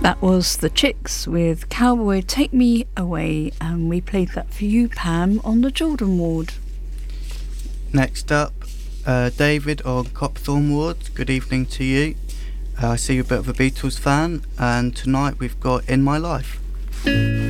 That was The Chicks with Cowboy Take Me Away, and we played that for you, Pam, on the Jordan Ward. Next up, David on Copthorne Ward. Good evening to you. I see you're a bit of a Beatles fan, and tonight we've got In My Life.